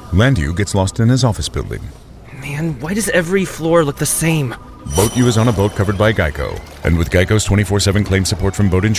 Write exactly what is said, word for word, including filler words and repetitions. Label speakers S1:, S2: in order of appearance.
S1: Landu gets lost in his office building.
S2: Man, why does every floor look the same?
S1: Boat U is on a boat covered by Geico. And with Geico's twenty-four seven claim support from boat insurance,